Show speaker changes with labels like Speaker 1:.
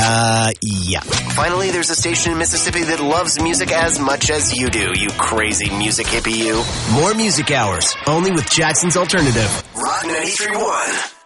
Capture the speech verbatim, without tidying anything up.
Speaker 1: Uh, yeah.
Speaker 2: Finally, there's a station in Mississippi that loves music as much as you do, you crazy music hippie you.
Speaker 1: More music hours, only with Jackson's Alternative.
Speaker 2: Rock ninety-three point one.